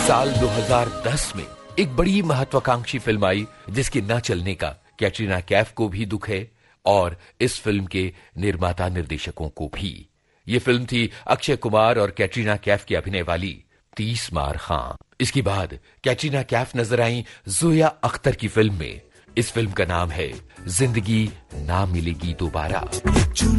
साल 2010 में एक बड़ी महत्वाकांक्षी फिल्म आई जिसके न चलने का कैटरीना कैफ को भी दुख है और इस फिल्म के निर्माता निर्देशकों को भी। ये फिल्म थी अक्षय कुमार और कैटरीना कैफ की अभिनय वाली 30 मार खां। इसके बाद कैटरीना कैफ नजर आई जोया अख्तर की फिल्म में। इस फिल्म का नाम है जिंदगी ना मिलेगी दोबारा।